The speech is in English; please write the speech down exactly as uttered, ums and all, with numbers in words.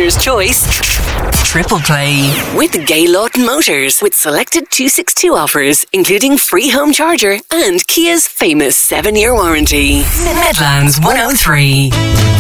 Reader's Choice Triple Play with Gay Lawton Motors, with selected two sixty-two offers, including free home charger and Kia's famous seven-year warranty. Midlands one oh three.